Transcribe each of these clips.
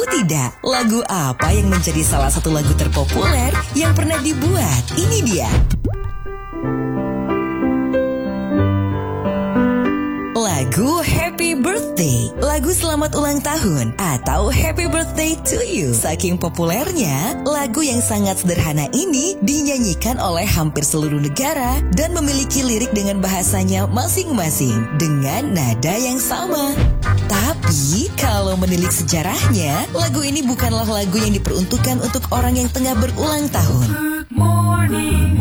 Tahu tidak, lagu apa yang menjadi salah satu lagu terpopuler yang pernah dibuat? Ini dia. Lagu Happy Birthday, lagu selamat ulang tahun atau Happy Birthday to You. Saking populernya, lagu yang sangat sederhana ini dinyanyikan oleh hampir seluruh negara dan memiliki lirik dengan bahasanya masing-masing dengan nada yang sama. Tapi kalau menilik sejarahnya, lagu ini bukanlah lagu yang diperuntukkan untuk orang yang tengah berulang tahun. Good morning,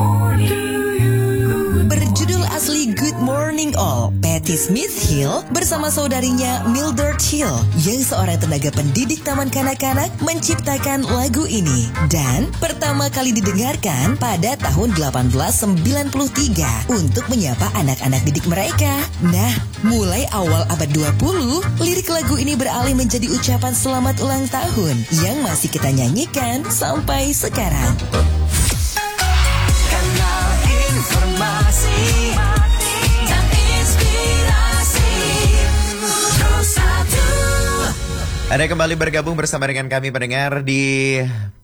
berjudul asli Good Morning All, Patti Smith Hill bersama saudarinya Mildred Hill yang seorang tenaga pendidik taman kanak-kanak menciptakan lagu ini dan pertama kali didengarkan pada tahun 1893 untuk menyapa anak-anak didik mereka. Nah, mulai awal abad 20, lirik lagu ini beralih menjadi ucapan selamat ulang tahun yang masih kita nyanyikan sampai sekarang. Kanal informasi dan inspirasi Pro1. Anda kembali bergabung bersama dengan kami pendengar di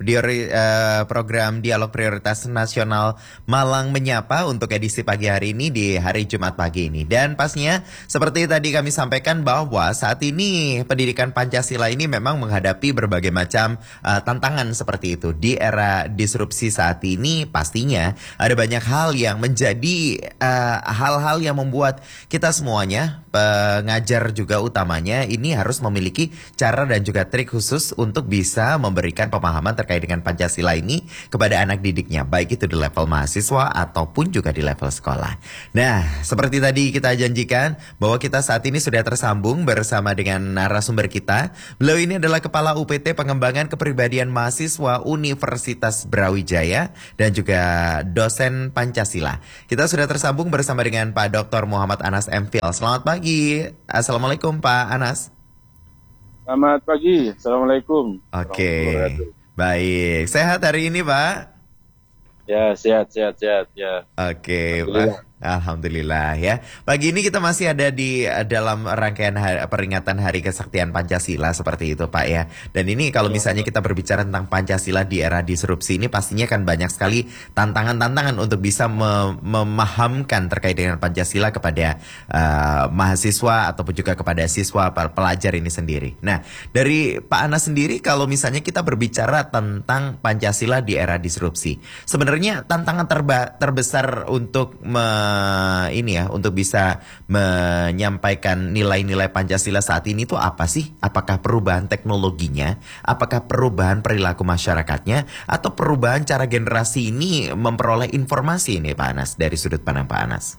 program Dialog Prioritas Nasional Malang Menyapa untuk edisi pagi hari ini di hari Jumat pagi ini. Dan pastinya seperti tadi kami sampaikan bahwa saat ini pendidikan Pancasila ini memang menghadapi berbagai macam tantangan seperti itu. Di era disrupsi saat ini pastinya ada banyak hal yang menjadi hal-hal yang membuat kita semuanya, pengajar juga utamanya, ini harus memiliki cara dan juga trik khusus untuk bisa memberikan pemahaman terkait dengan Pancasila ini kepada anak didiknya, baik itu di level mahasiswa ataupun juga di level sekolah. Nah, seperti tadi kita janjikan bahwa kita saat ini sudah tersambung bersama dengan narasumber kita. Beliau ini adalah Kepala UPT Pengembangan Kepribadian Mahasiswa Universitas Brawijaya dan juga dosen Pancasila. Kita sudah tersambung bersama dengan Pak Dr. Muhammad Anas MPhil. Selamat pagi. Assalamualaikum Pak Anas. Selamat pagi, Assalamualaikum. Oke, baik. Sehat hari ini, Pak? Ya, sehat ya. Oke, Pak. Alhamdulillah ya. Pagi ini kita masih ada di dalam rangkaian peringatan Hari Kesaktian Pancasila seperti itu Pak ya. Dan ini kalau misalnya kita berbicara tentang Pancasila di era disrupsi ini pastinya kan banyak sekali tantangan-tantangan untuk bisa memahamkan terkait dengan Pancasila kepada mahasiswa ataupun juga kepada siswa pelajar ini sendiri. Nah, dari Pak Anas sendiri kalau misalnya kita berbicara tentang Pancasila di era disrupsi, sebenarnya tantangan terbesar untuk untuk bisa menyampaikan nilai-nilai Pancasila saat ini itu apa sih? Apakah perubahan teknologinya? Apakah perubahan perilaku masyarakatnya? Atau perubahan cara generasi ini memperoleh informasi ini Pak Anas, dari sudut pandang Pak Anas?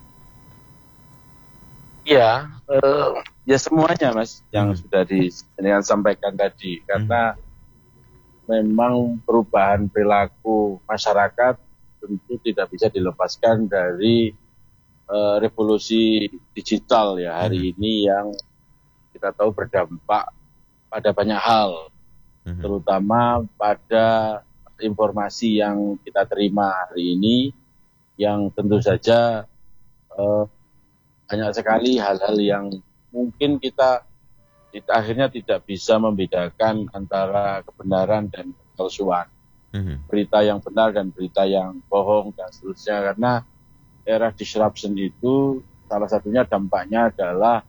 Iya, ya semuanya Mas yang sudah disampaikan tadi. Karena memang perubahan perilaku masyarakat tentu tidak bisa dilepaskan dari revolusi digital ya hari ini yang kita tahu berdampak pada banyak hal, terutama pada informasi yang kita terima hari ini yang tentu saja banyak sekali hal-hal yang mungkin kita akhirnya tidak bisa membedakan antara kebenaran dan kepalsuan, berita yang benar dan berita yang bohong dan seterusnya. Karena era disruption itu salah satunya dampaknya adalah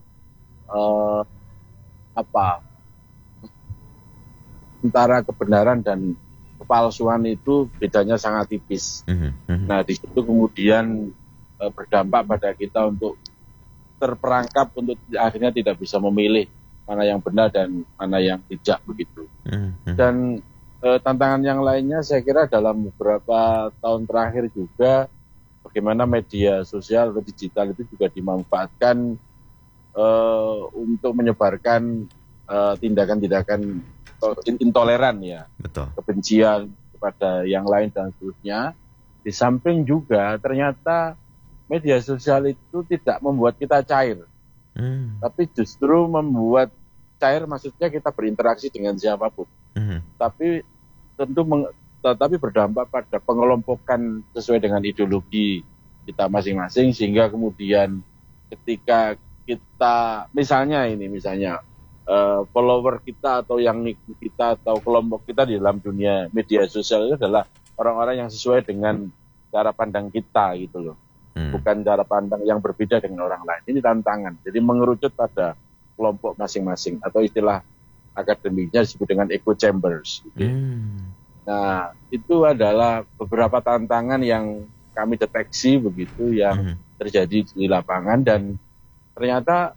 antara kebenaran dan kepalsuan itu bedanya sangat tipis. Nah, di situ kemudian berdampak pada kita untuk terperangkap untuk akhirnya tidak bisa memilih mana yang benar dan mana yang tidak begitu. Dan tantangan yang lainnya saya kira dalam beberapa tahun terakhir juga bagaimana media sosial atau digital itu juga dimanfaatkan untuk menyebarkan tindakan-tindakan intoleran ya. Betul. Kebencian kepada yang lain dan seterusnya. Di samping juga ternyata media sosial itu tidak membuat kita cair. Tapi justru membuat cair, maksudnya kita berinteraksi dengan siapapun. Tapi tentu tetapi berdampak pada pengelompokan sesuai dengan ideologi kita masing-masing, sehingga kemudian ketika kita misalnya follower kita atau yang ngikut kita atau kelompok kita di dalam dunia media sosial itu adalah orang-orang yang sesuai dengan cara pandang kita gitu loh. Bukan cara pandang yang berbeda dengan orang lain. Ini tantangan. Jadi mengerucut pada kelompok masing-masing atau istilah akademiknya disebut dengan echo chambers. Gitu. Nah, itu adalah beberapa tantangan yang kami deteksi begitu yang terjadi di lapangan dan ternyata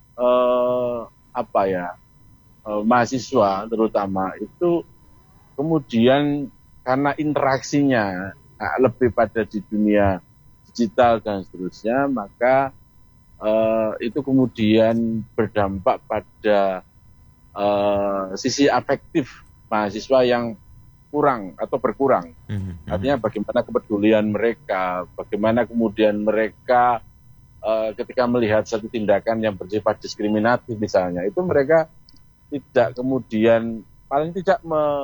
mahasiswa terutama itu kemudian karena interaksinya lebih pada di dunia digital dan seterusnya, maka itu kemudian berdampak pada sisi afektif mahasiswa yang kurang atau berkurang. Artinya bagaimana kepedulian mereka, bagaimana kemudian mereka ketika melihat satu tindakan yang bersifat diskriminatif misalnya, itu mereka tidak kemudian paling tidak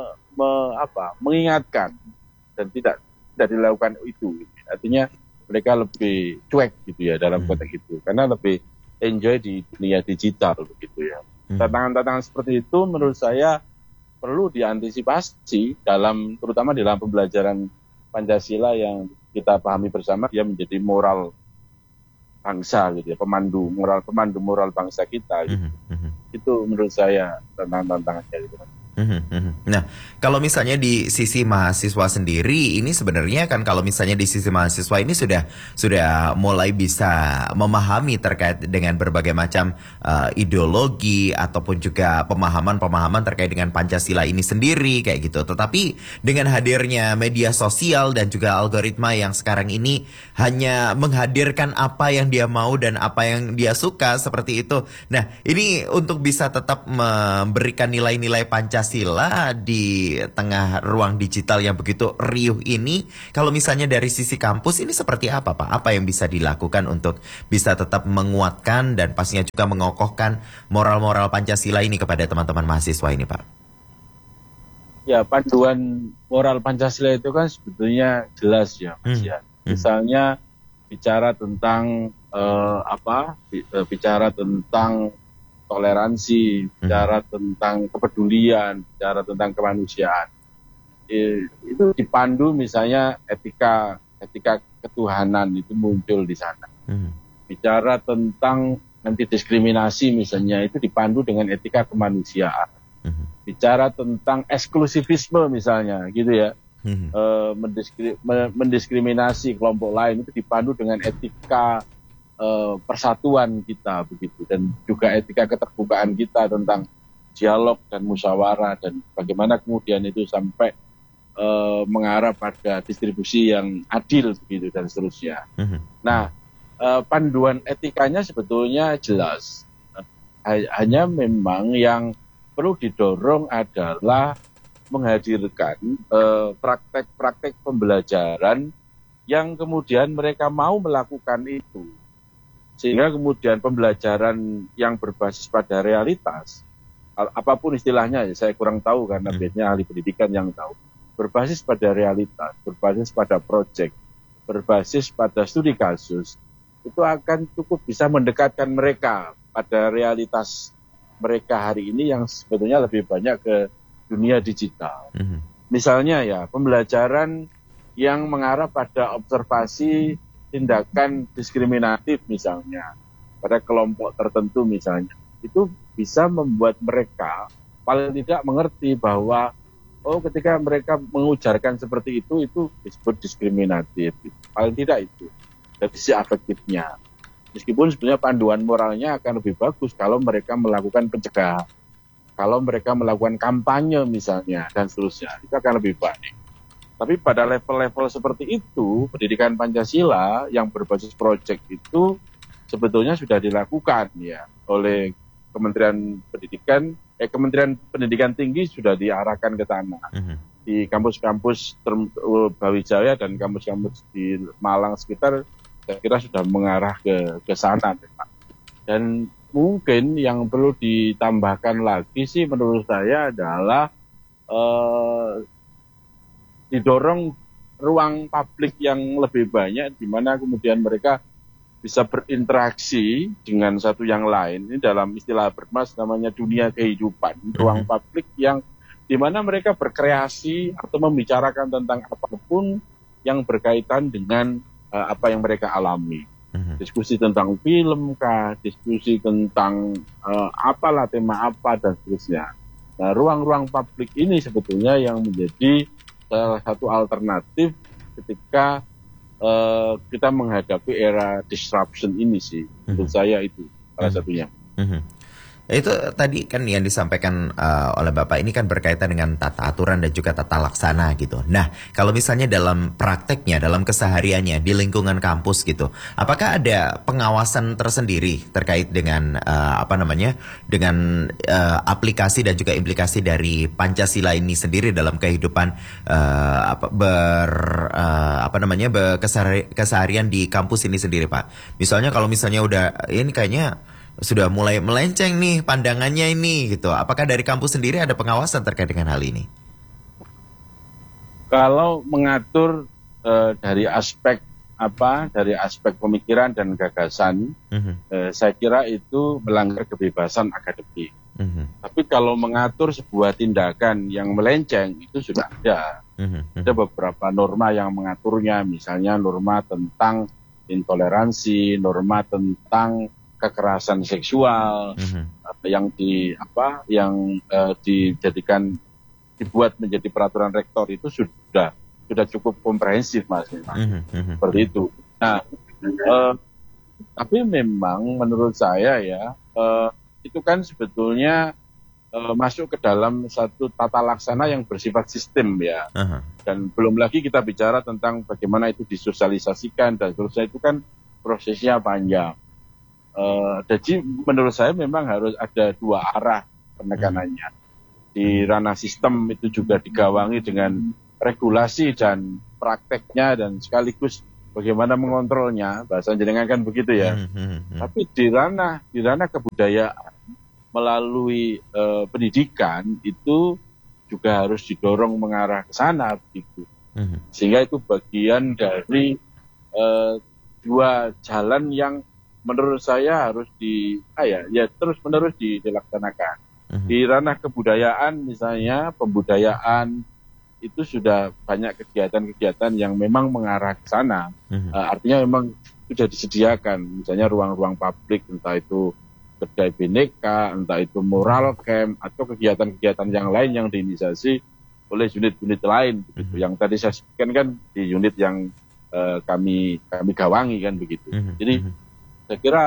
mengingatkan dan tidak dilakukan itu. Artinya mereka lebih cuek gitu ya dalam konteks itu, karena lebih enjoy di dunia digital begitu ya. Tantangan-tantangan seperti itu menurut saya perlu diantisipasi terutama dalam pembelajaran Pancasila yang kita pahami bersama dia menjadi moral bangsa gitu ya, pemandu moral bangsa kita gitu. Itu menurut saya tantangannya gitu. Nah, kalau misalnya di sisi mahasiswa sendiri, ini sebenarnya kan kalau misalnya di sisi mahasiswa ini sudah mulai bisa memahami terkait dengan berbagai macam ideologi ataupun juga pemahaman terkait dengan Pancasila ini sendiri kayak gitu. Tetapi dengan hadirnya media sosial dan juga algoritma yang sekarang ini hanya menghadirkan apa yang dia mau dan apa yang dia suka seperti itu. Nah, ini untuk bisa tetap memberikan nilai-nilai Pancasila di tengah ruang digital yang begitu riuh ini, kalau misalnya dari sisi kampus ini seperti apa Pak? Apa yang bisa dilakukan untuk bisa tetap menguatkan dan pastinya juga mengokohkan moral-moral Pancasila ini kepada teman-teman mahasiswa ini Pak? Ya, panduan moral Pancasila itu kan sebetulnya jelas ya Mas ya. Misalnya bicara tentang bicara tentang toleransi, bicara tentang kepedulian, bicara tentang kemanusiaan. Itu dipandu misalnya etika ketuhanan itu muncul di sana. Bicara tentang anti diskriminasi misalnya itu dipandu dengan etika kemanusiaan. Bicara tentang eksklusivisme misalnya gitu ya. Mendiskriminasi kelompok lain itu dipandu dengan etika persatuan kita begitu, dan juga etika keterbukaan kita tentang dialog dan musyawarah dan bagaimana kemudian itu sampai mengarah pada distribusi yang adil begitu dan seterusnya. Nah, panduan etikanya sebetulnya jelas. Hanya memang yang perlu didorong adalah menghadirkan praktek-praktek pembelajaran yang kemudian mereka mau melakukan itu. Sehingga kemudian pembelajaran yang berbasis pada realitas, apapun istilahnya, saya kurang tahu karena biasanya ahli pendidikan yang tahu, berbasis pada realitas, berbasis pada proyek, berbasis pada studi kasus, itu akan cukup bisa mendekatkan mereka pada realitas mereka hari ini yang sebetulnya lebih banyak ke dunia digital. Misalnya ya, pembelajaran yang mengarah pada observasi tindakan diskriminatif misalnya pada kelompok tertentu misalnya, itu bisa membuat mereka paling tidak mengerti bahwa ketika mereka mengujarkan seperti itu disebut diskriminatif, paling tidak itu dari sisi afektifnya. Meskipun sebenarnya panduan moralnya akan lebih bagus kalau mereka melakukan pencegahan, kalau mereka melakukan kampanye misalnya dan seterusnya, itu akan lebih baik. Tapi pada level-level seperti itu, pendidikan Pancasila yang berbasis proyek itu sebetulnya sudah dilakukan ya oleh Kementerian Pendidikan Tinggi sudah diarahkan ke sana. Di kampus-kampus Brawijaya dan kampus-kampus di Malang sekitar, saya kira sudah mengarah ke sana. Dan mungkin yang perlu ditambahkan lagi sih menurut saya adalah didorong ruang publik yang lebih banyak, di mana kemudian mereka bisa berinteraksi dengan satu yang lain. Ini dalam istilah Bermas namanya dunia kehidupan, ruang publik yang di mana mereka berkreasi atau membicarakan tentang apapun yang berkaitan dengan apa yang mereka alami. Diskusi tentang film kah, diskusi tentang apalah tema apa dan seterusnya. Nah, ruang-ruang publik ini sebetulnya yang menjadi salah satu alternatif ketika kita menghadapi era disruption ini sih. Menurut saya itu salah satunya. Itu tadi kan yang disampaikan oleh Bapak ini kan berkaitan dengan tata aturan dan juga tata laksana gitu. Nah, kalau misalnya dalam prakteknya, dalam kesehariannya di lingkungan kampus gitu, apakah ada pengawasan tersendiri terkait dengan dengan aplikasi dan juga implikasi dari Pancasila ini sendiri dalam kehidupan keseharian di kampus ini sendiri, Pak? Misalnya kalau misalnya udah ini kayaknya sudah mulai melenceng nih pandangannya ini gitu. Apakah dari kampus sendiri ada pengawasan terkait dengan hal ini? Kalau mengatur dari aspek pemikiran dan gagasan, saya kira itu melanggar kebebasan akademik. Tapi kalau mengatur sebuah tindakan yang melenceng itu sudah ada. Ada beberapa norma yang mengaturnya, misalnya norma tentang intoleransi, norma tentang kekerasan seksual yang dibuat menjadi peraturan rektor itu sudah cukup komprehensif, Mas. Seperti itu. Nah, tapi memang menurut saya ya itu kan sebetulnya masuk ke dalam satu tata laksana yang bersifat sistem ya. Dan belum lagi kita bicara tentang bagaimana itu disosialisasikan dan seterusnya, itu kan prosesnya panjang. Jadi menurut saya memang harus ada dua arah penekanannya. Di ranah sistem itu juga digawangi dengan regulasi dan prakteknya dan sekaligus bagaimana mengontrolnya. Bahasa jenengan kan begitu ya. Tapi di ranah kebudayaan melalui pendidikan itu juga harus didorong mengarah ke sana begitu. Sehingga itu bagian dari dua jalan yang menurut saya harus terus-menerus dilaksanakan. Di ranah kebudayaan misalnya, pembudayaan itu sudah banyak kegiatan-kegiatan yang memang mengarah ke sana. Artinya memang sudah disediakan, misalnya ruang-ruang publik, entah itu kedai bineka, entah itu moral camp, atau kegiatan-kegiatan yang lain yang diinisiasi oleh unit-unit lain. Begitu. Yang tadi saya sebutkan kan di unit yang kami gawangi kan begitu. Jadi saya kira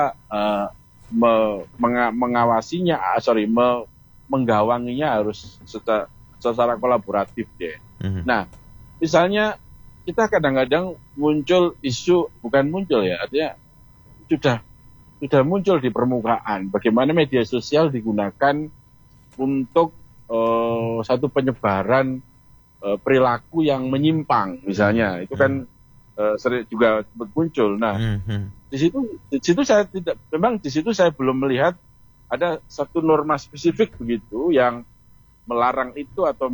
menggawanginya harus secara kolaboratif deh. Nah, misalnya kita kadang-kadang muncul isu, bukan muncul ya, artinya sudah muncul di permukaan bagaimana media sosial digunakan untuk satu penyebaran perilaku yang menyimpang, misalnya itu kan sering juga muncul. Nah, di situ saya belum melihat ada satu norma spesifik begitu yang melarang itu atau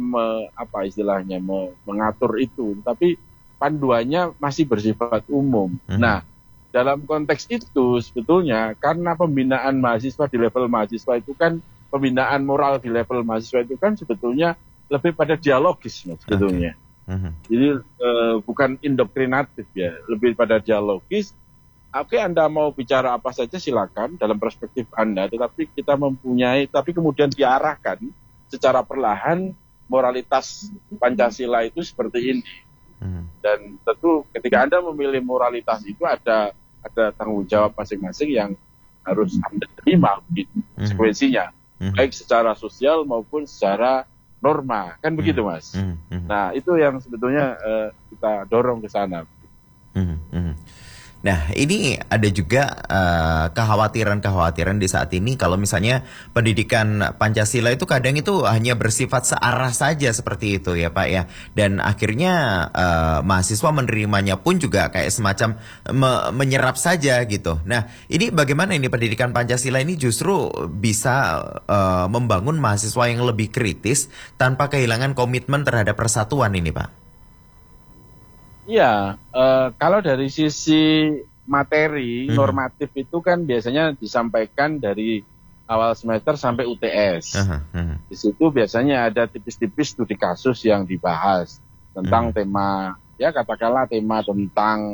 mengatur itu, tapi panduannya masih bersifat umum. Nah, dalam konteks itu sebetulnya karena pembinaan mahasiswa di level mahasiswa itu kan, pembinaan moral di level mahasiswa itu kan sebetulnya lebih pada dialogis sebetulnya. Jadi bukan indoktrinatif ya, lebih pada dialogis. Oke, Anda mau bicara apa saja silakan dalam perspektif Anda, tetapi tapi kemudian diarahkan secara perlahan moralitas Pancasila itu seperti ini. Dan tentu ketika Anda memilih moralitas itu ada tanggung jawab masing-masing yang harus Anda terima begitu konsekuensinya, baik secara sosial maupun secara norma, kan begitu Mas. Nah, itu yang sebetulnya kita dorong ke sana. Nah, ini ada juga kekhawatiran-kekhawatiran di saat ini kalau misalnya pendidikan Pancasila itu kadang itu hanya bersifat searah saja seperti itu ya Pak ya. Dan akhirnya mahasiswa menerimanya pun juga kayak semacam menyerap saja gitu. Nah, ini bagaimana ini pendidikan Pancasila ini justru bisa membangun mahasiswa yang lebih kritis tanpa kehilangan komitmen terhadap persatuan ini Pak? Iya, kalau dari sisi materi normatif itu kan biasanya disampaikan dari awal semester sampai UTS. Di situ biasanya ada tipis-tipis studi kasus yang dibahas tentang tema, ya katakanlah tema tentang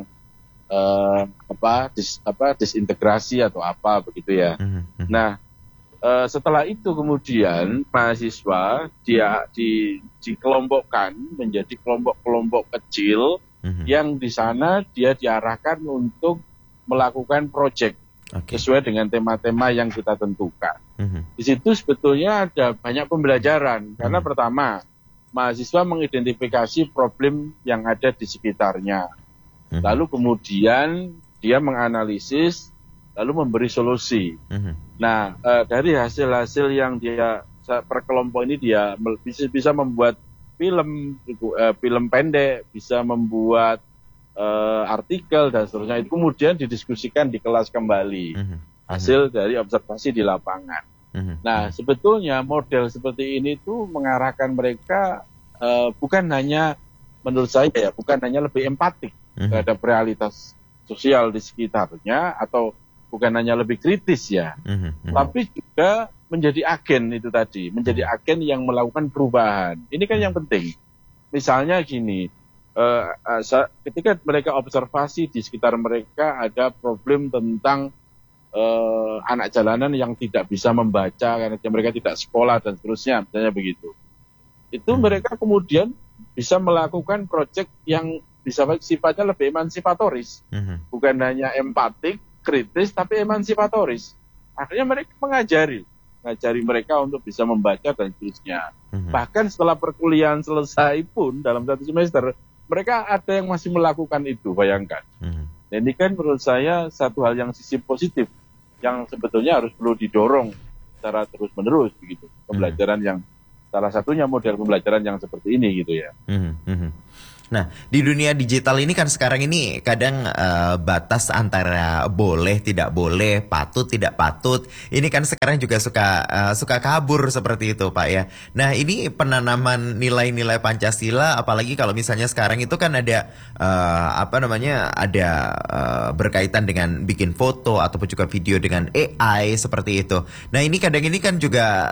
disintegrasi atau apa begitu ya. Nah, setelah itu kemudian mahasiswa dia dikelompokkan menjadi kelompok-kelompok kecil yang di sana dia diarahkan untuk melakukan proyek sesuai dengan tema-tema yang kita tentukan. Di situ sebetulnya ada banyak pembelajaran karena pertama mahasiswa mengidentifikasi problem yang ada di sekitarnya, lalu kemudian dia menganalisis, lalu memberi solusi. Nah, dari hasil-hasil yang dia per kelompok ini dia bisa membuat film pendek, bisa membuat artikel dan seterusnya, itu kemudian didiskusikan di kelas kembali hasil dari observasi di lapangan. Nah, sebetulnya model seperti ini tuh mengarahkan mereka bukan hanya, menurut saya ya, bukan hanya lebih empatik terhadap realitas sosial di sekitarnya, atau bukan hanya lebih kritis ya, tapi juga menjadi agen itu tadi, menjadi agen yang melakukan perubahan. Ini kan yang penting. Misalnya gini, ketika mereka observasi di sekitar mereka ada problem tentang anak jalanan yang tidak bisa membaca karena mereka tidak sekolah dan seterusnya, misalnya begitu. Itu mereka kemudian bisa melakukan proyek yang bisa sifatnya lebih emansipatoris, bukan hanya empatik, kritis, tapi emansipatoris. Akhirnya mereka mengajari mereka untuk bisa membaca dan seterusnya. Bahkan setelah perkuliahan selesai pun dalam satu semester, mereka ada yang masih melakukan itu, bayangkan. Dan ini kan menurut saya satu hal yang sisi positif, yang sebetulnya harus perlu didorong secara terus-menerus begitu. Pembelajaran yang salah satunya model pembelajaran yang seperti ini gitu ya. Nah, di dunia digital ini kan sekarang ini kadang batas antara boleh, tidak boleh, patut, tidak patut, ini kan sekarang juga suka kabur seperti itu, Pak ya. Nah, ini penanaman nilai-nilai Pancasila, apalagi kalau misalnya sekarang itu kan ada berkaitan dengan bikin foto ataupun juga video dengan AI seperti itu. Nah, ini kadang ini kan juga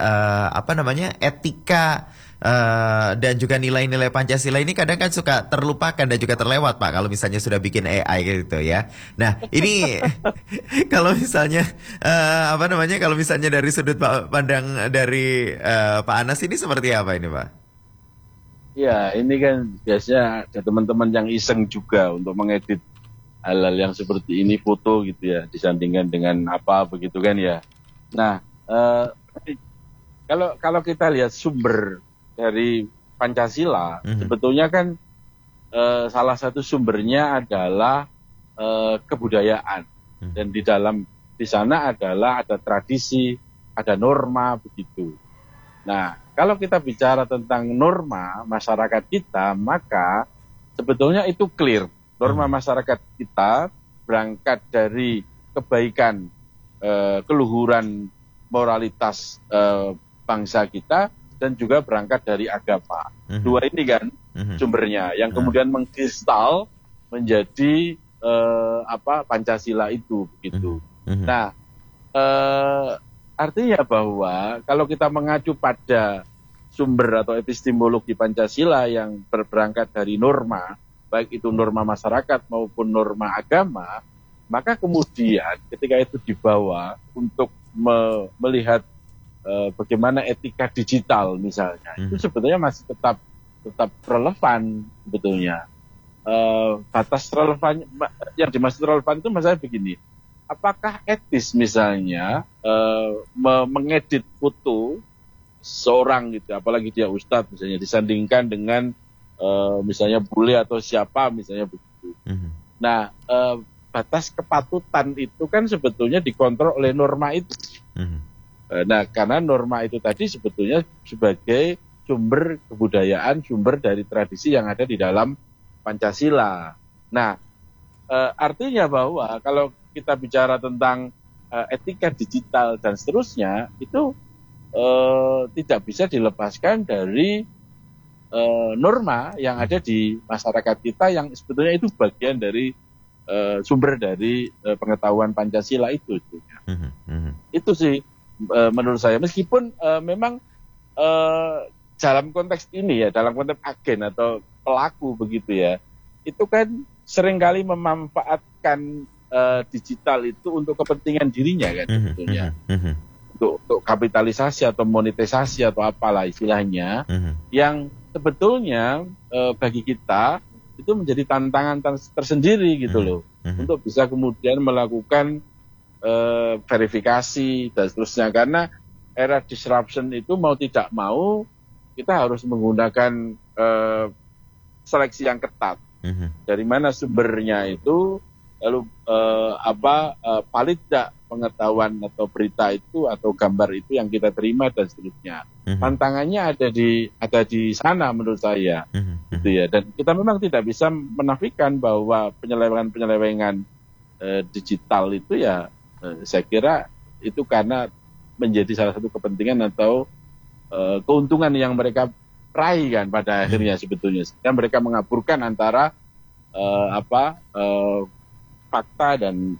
etika dan juga nilai-nilai Pancasila ini kadang kan suka terlupakan dan juga terlewat, Pak, kalau misalnya sudah bikin AI gitu ya. Nah, ini kalau misalnya kalau misalnya dari sudut pandang dari Pak Anas ini seperti apa ini, Pak? Ya, ini kan biasanya ada teman-teman yang iseng juga untuk mengedit hal-hal yang seperti ini, foto gitu ya, disandingkan dengan apa begitu kan ya. Nah, kalau kita lihat sumber dari Pancasila, sebetulnya kan salah satu sumbernya adalah kebudayaan, dan di sana adalah ada tradisi, ada norma begitu. Nah, kalau kita bicara tentang norma masyarakat kita, maka sebetulnya itu clear. Norma masyarakat kita berangkat dari kebaikan, keluhuran moralitas bangsa kita, dan juga berangkat dari agama. Dua ini kan sumbernya, yang kemudian mengkristal menjadi Pancasila itu begitu. Nah, artinya bahwa kalau kita mengacu pada sumber atau epistemologi Pancasila yang berangkat dari norma, baik itu norma masyarakat maupun norma agama, maka kemudian ketika itu dibawa untuk melihat bagaimana etika digital misalnya, itu sebetulnya masih tetap relevan sebetulnya. Batas relevan yang dimaksud relevan itu masalah begini, apakah etis misalnya mengedit foto seorang gitu, apalagi dia ustadz misalnya, disandingkan dengan misalnya bule atau siapa misalnya begitu. Nah, batas kepatutan itu kan sebetulnya dikontrol oleh norma itu. Nah, karena norma itu tadi sebetulnya sebagai sumber kebudayaan, sumber dari tradisi yang ada di dalam Pancasila. Nah, artinya bahwa kalau kita bicara tentang etika digital dan seterusnya, itu tidak bisa dilepaskan dari norma yang ada di masyarakat kita, yang sebetulnya itu bagian dari sumber dari pengetahuan Pancasila itu. Itu sih menurut saya. Meskipun memang dalam konteks ini ya, dalam konteks agen atau pelaku begitu ya, itu kan seringkali memanfaatkan digital itu untuk kepentingan dirinya kan sebetulnya. Untuk kapitalisasi atau monetisasi atau apalah istilahnya, yang sebetulnya bagi kita itu menjadi tantangan tersendiri gitu loh, untuk bisa kemudian melakukan verifikasi dan seterusnya. Karena era disruption itu mau tidak mau kita harus menggunakan seleksi yang ketat. Dari mana sumbernya itu, lalu valid tidak pengetahuan atau berita itu atau gambar itu yang kita terima dan seterusnya. Tantangannya ada di sana menurut saya, gitu ya. Dan kita memang tidak bisa menafikan bahwa penyelewengan digital itu ya, saya kira itu karena menjadi salah satu kepentingan atau keuntungan yang mereka raih kan pada akhirnya sebetulnya. Dan mereka mengaburkan antara fakta dan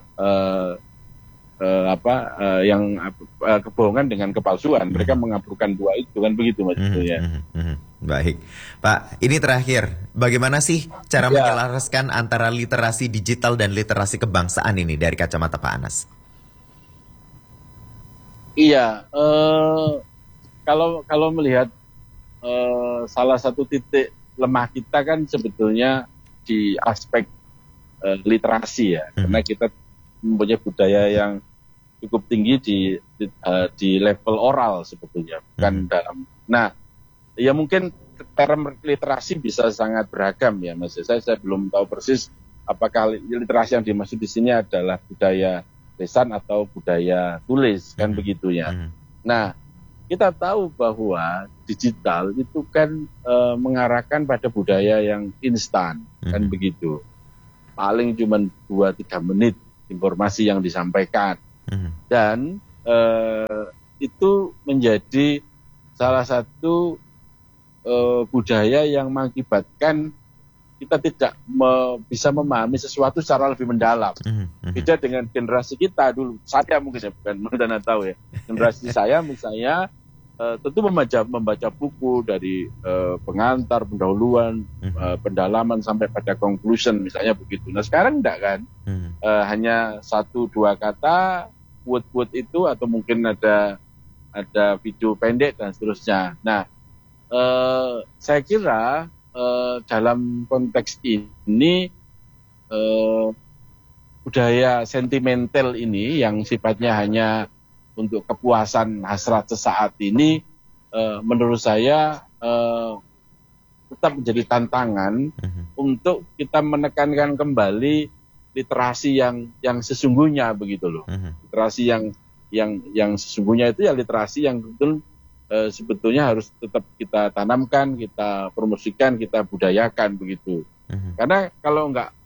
kebohongan dengan kepalsuan. Mereka mengaburkan dua itu kan begitu maksudnya. Baik, Pak. Ini terakhir, bagaimana sih cara menyelaraskan antara literasi digital dan literasi kebangsaan ini dari kacamata Pak Anas? Iya, kalau melihat salah satu titik lemah kita kan sebetulnya di aspek literasi ya, karena kita mempunyai budaya yang cukup tinggi di level oral sebetulnya, bukan dalam. Nah, ya mungkin term literasi bisa sangat beragam ya, Mas. Saya belum tahu persis apakah literasi yang dimaksud di sini adalah budaya lisan atau budaya tulis kan begitu ya. Nah, kita tahu bahwa digital itu kan mengarahkan pada budaya yang instan kan begitu. Paling cuma 2-3 menit informasi yang disampaikan. Dan itu menjadi salah satu budaya yang mengakibatkan kita tidak bisa memahami sesuatu secara lebih mendalam. Beda dengan generasi kita dulu. Saya mungkin bukan Mardana tahu ya. Generasi saya misalnya tentu membaca buku dari pengantar, pendahuluan, pendalaman sampai pada conclusion misalnya begitu. Nah sekarang enggak kan, hanya 1-2 kata, quote itu atau mungkin ada video pendek dan seterusnya. Nah saya kira dalam konteks ini budaya sentimental ini yang sifatnya hanya untuk kepuasan hasrat sesaat ini, menurut saya tetap menjadi tantangan untuk kita menekankan kembali literasi yang sesungguhnya begitu loh. Literasi yang sesungguhnya itu ya literasi yang betul sebetulnya harus tetap kita tanamkan, kita promosikan, kita budayakan begitu. Karena kalau nggak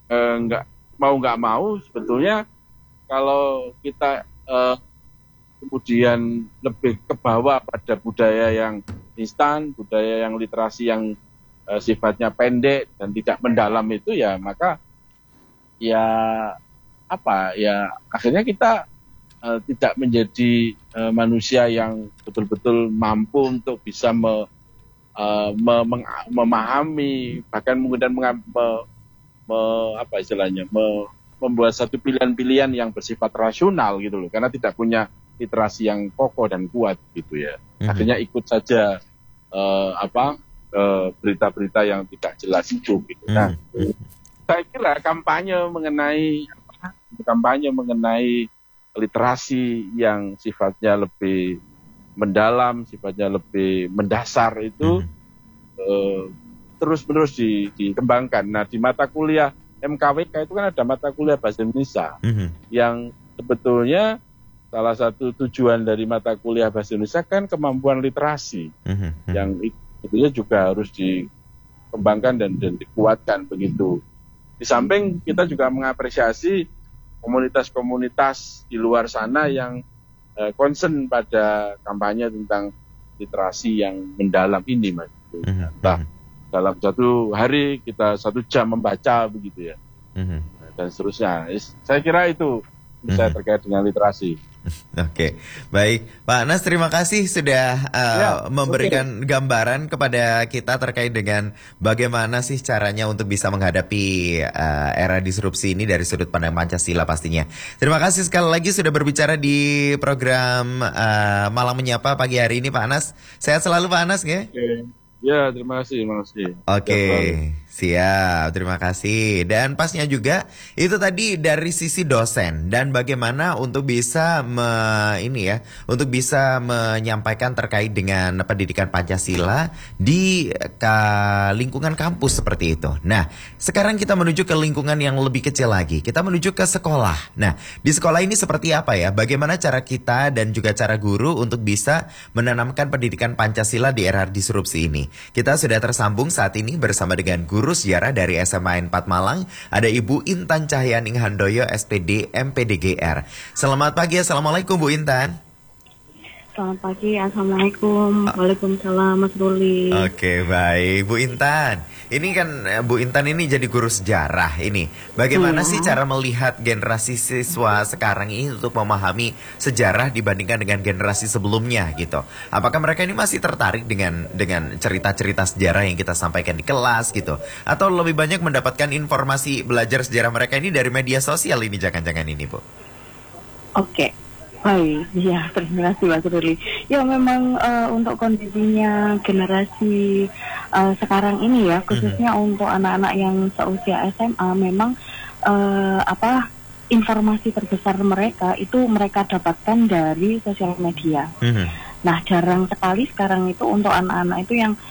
mau sebetulnya kalau kita kemudian lebih ke bawah pada budaya yang instan, budaya yang literasi yang sifatnya pendek dan tidak mendalam itu ya, maka ya akhirnya kita tidak menjadi manusia yang betul-betul mampu untuk bisa memahami, bahkan kemudian membuat satu pilihan-pilihan yang bersifat rasional gitu loh, karena tidak punya literasi yang kokoh dan kuat gitu ya. Akhirnya ikut saja berita-berita yang tidak jelas itu gitu. Nah, saya kira kampanye mengenai literasi yang sifatnya lebih mendalam, sifatnya lebih mendasar itu terus-menerus dikembangkan. Nah, di mata kuliah MKWK itu kan ada mata kuliah bahasa Indonesia yang sebetulnya salah satu tujuan dari mata kuliah bahasa Indonesia kan kemampuan literasi yang itu juga harus dikembangkan dan dikuatkan begitu. Di samping kita juga mengapresiasi komunitas-komunitas di luar sana yang concern pada kampanye tentang literasi yang mendalam ini, Mas. Dalam satu hari kita 1 jam membaca begitu ya. dan seterusnya. Saya kira itu bisa terkait dengan literasi. Oke, baik Pak Anas, terima kasih sudah memberikan gambaran kepada kita terkait dengan bagaimana sih caranya untuk bisa menghadapi era disrupsi ini dari sudut pandang Pancasila pastinya. Terima kasih sekali lagi sudah berbicara di program Malang Menyapa pagi hari ini Pak Anas. Sehat selalu Pak Anas ya. Ya, terima kasih. Oke, siap. Terima kasih. Dan pasnya juga itu tadi dari sisi dosen dan bagaimana untuk bisa untuk bisa menyampaikan terkait dengan pendidikan Pancasila di lingkungan kampus seperti itu. Nah, sekarang kita menuju ke lingkungan yang lebih kecil lagi. Kita menuju ke sekolah. Nah, di sekolah ini seperti apa ya? Bagaimana cara kita dan juga cara guru untuk bisa menanamkan pendidikan Pancasila di era disrupsi ini? Kita sudah tersambung saat ini bersama dengan guru sejarah dari SMA 4 Malang, ada Ibu Intan Cahyaning Handoyo, SPD MPDGR. Selamat pagi, Assalamualaikum Bu Intan. Selamat pagi, Assalamualaikum. Waalaikumsalam, Mas Ruli. Oke, baik. Bu Intan, ini kan Bu Intan ini jadi guru sejarah ini. Bagaimana sih cara melihat generasi siswa sekarang ini untuk memahami sejarah dibandingkan dengan generasi sebelumnya gitu? Apakah mereka ini masih tertarik dengan cerita-cerita sejarah yang kita sampaikan di kelas gitu? Atau lebih banyak mendapatkan informasi belajar sejarah mereka ini dari media sosial ini jangan-jangan ini, Bu? Oke. Baik, ya terima kasih Mas Ruli. Ya memang untuk kondisinya generasi sekarang ini ya, khususnya untuk anak-anak yang seusia SMA, memang informasi terbesar mereka itu mereka dapatkan dari sosial media. Nah, jarang sekali sekarang itu untuk anak-anak itu yang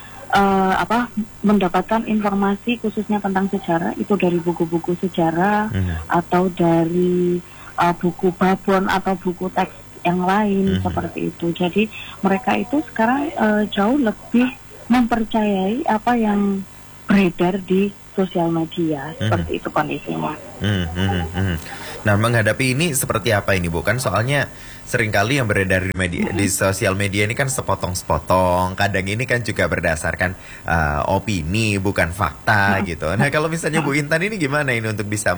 mendapatkan informasi khususnya tentang sejarah itu dari buku-buku sejarah atau dari buku babon atau buku teks yang lain seperti itu. Jadi mereka itu sekarang jauh lebih mempercayai apa yang beredar di sosial media. Seperti itu kondisinya. Nah, menghadapi ini seperti apa ini Bu? Kan soalnya seringkali yang beredar di media, di sosial media ini kan sepotong-sepotong. Kadang ini kan juga berdasarkan opini, bukan fakta gitu. Nah, kalau misalnya Bu Intan ini gimana ini untuk bisa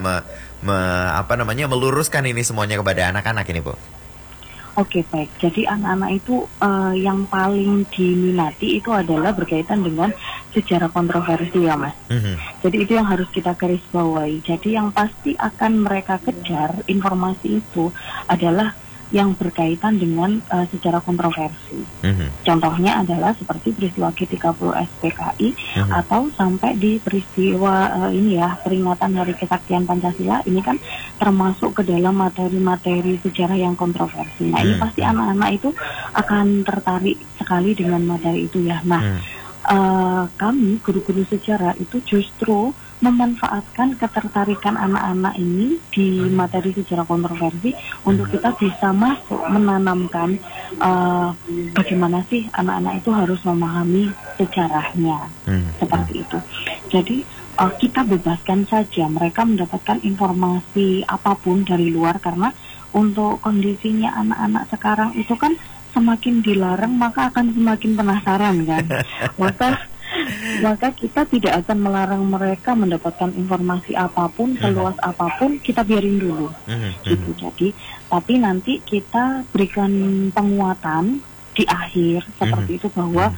meluruskan ini semuanya kepada anak-anak ini, Bu? Oke, baik. Jadi anak-anak itu yang paling diminati itu adalah berkaitan dengan sejarah kontroversi ya, Mas. Jadi itu yang harus kita garis bawahi. Jadi yang pasti akan mereka kejar informasi itu adalah yang berkaitan dengan sejarah kontroversi. Contohnya adalah seperti peristiwa G30 SPKI atau sampai di peristiwa peringatan Hari Kesaktian Pancasila, ini kan termasuk ke dalam materi-materi sejarah yang kontroversi. Nah, ini pasti anak-anak itu akan tertarik sekali dengan materi itu ya. Nah, kami guru-guru sejarah itu justru memanfaatkan ketertarikan anak-anak ini di materi sejarah kontroversi untuk kita bisa masuk menanamkan bagaimana sih anak-anak itu harus memahami sejarahnya seperti itu. Jadi kita bebaskan saja mereka mendapatkan informasi apapun dari luar, karena untuk kondisinya anak-anak sekarang itu kan semakin dilarang maka akan semakin penasaran kan. Maka kita tidak akan melarang mereka mendapatkan informasi apapun, seluas apapun, kita biarin dulu gitu. Jadi tapi nanti kita berikan penguatan di akhir seperti itu, bahwa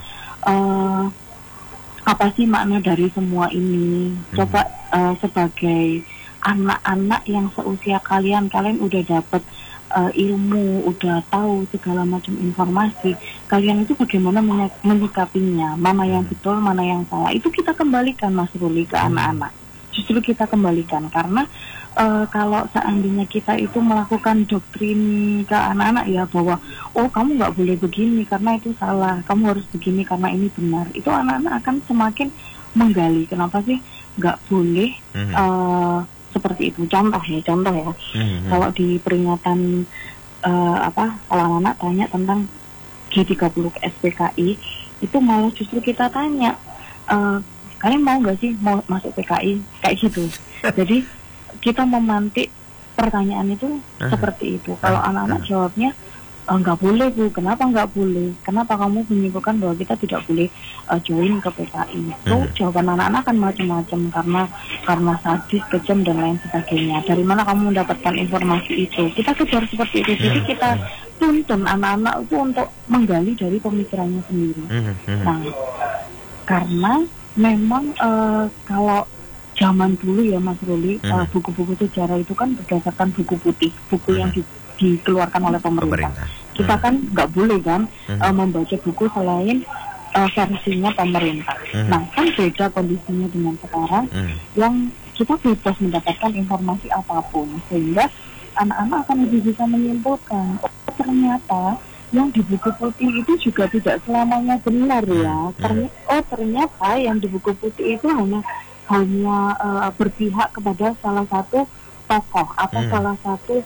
apa sih makna dari semua ini. Coba sebagai anak-anak yang seusia kalian udah dapat ilmu, udah tahu segala macam informasi, kalian itu bagaimana menyikapinya, mana yang betul, mana yang salah, itu kita kembalikan Mas Ruli ke anak-anak. Justru kita kembalikan, karena kalau seandainya kita itu melakukan doktrin ke anak-anak ya, bahwa oh kamu nggak boleh begini karena itu salah, kamu harus begini karena ini benar, itu anak-anak akan semakin menggali kenapa sih nggak boleh seperti itu. Contoh ya. Kalau di peringatan kalau anak-anak tanya tentang G30 SPKI, itu malah justru kita tanya, kalian mau nggak sih mau masuk PKI kayak gitu. Jadi kita memantik pertanyaan itu seperti itu. Kalau anak-anak jawabnya nggak boleh Bu, kenapa nggak boleh? Kenapa kamu menyimpulkan bahwa kita tidak boleh join ke PKI? Itu jawaban anak-anak kan macam-macam, karena sadis, kejam dan lain sebagainya. Dari mana kamu mendapatkan informasi itu? Kita kejar seperti itu. Jadi kita tuntun anak-anak itu untuk menggali dari pemikirannya sendiri. Nah, karena memang kalau zaman dulu ya Mas Ruli, buku-buku sejarah itu kan berdasarkan buku putih, buku yang dikeluarkan oleh pemerintah. Kita kan nggak boleh kan membaca buku selain versinya pemerintah. Nah, kan beda kondisinya dengan sekarang yang kita bebas mendapatkan informasi apapun, sehingga anak-anak akan lebih bisa menyimpulkan, oh ternyata yang di buku putih itu juga tidak selamanya benar ya. Ternyata yang di buku putih itu hanya berpihak kepada salah satu tokoh atau salah satu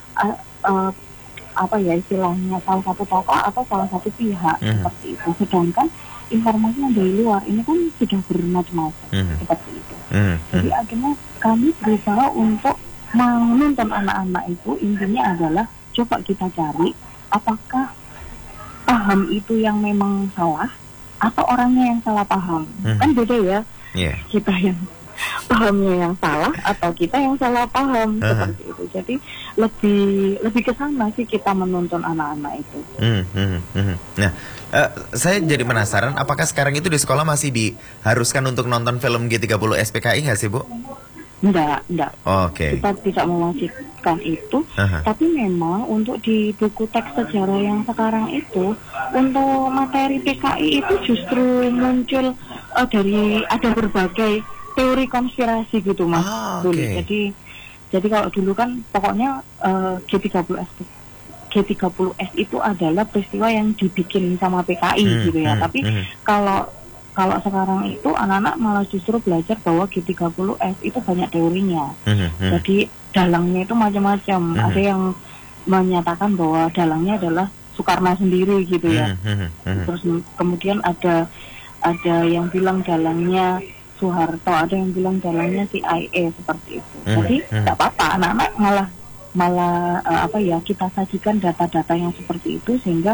apa ya istilahnya, salah satu tokoh atau salah satu pihak seperti itu. Sedangkan informasi yang dari luar ini kan sudah bermacam-macam seperti itu. Jadi akhirnya kami berusaha untuk menuntun anak-anak itu, intinya adalah coba kita cari apakah paham itu yang memang salah atau orangnya yang salah paham. Kan beda ya. Kita yang pahamnya yang salah atau kita yang salah paham seperti itu. Jadi lebih ke sana sih kita menuntun anak-anak itu. Nah, saya jadi penasaran, apakah sekarang itu di sekolah masih diharuskan untuk nonton film G30 SPKI nggak sih Bu? Enggak. Oke. Kita tidak mewajibkan itu, tapi memang untuk di buku teks sejarah yang sekarang itu, untuk materi PKI itu justru muncul dari ada berbagai teori konspirasi gitu Mas. Jadi kalau dulu kan pokoknya G30S itu adalah peristiwa yang dibikin sama PKI gitu ya. Tapi kalau sekarang itu anak-anak malah justru belajar bahwa G30S itu banyak teorinya. Jadi dalangnya itu macam-macam. Ada yang menyatakan bahwa dalangnya adalah Soekarno sendiri gitu ya. Terus kemudian ada yang bilang dalangnya Soeharto, ada yang bilang dalangnya CIA seperti itu. Jadi tidak apa-apa, anak-anak malah kita sajikan data-data yang seperti itu sehingga